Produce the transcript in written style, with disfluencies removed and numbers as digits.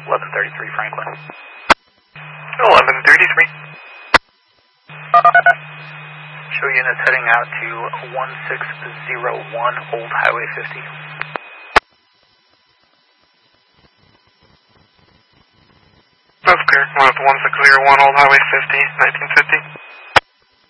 1133 Franklin. 1133. Show units heading out to 1601 Old Highway 50. That's clear. We're at 1601 Old Highway 50, 1950.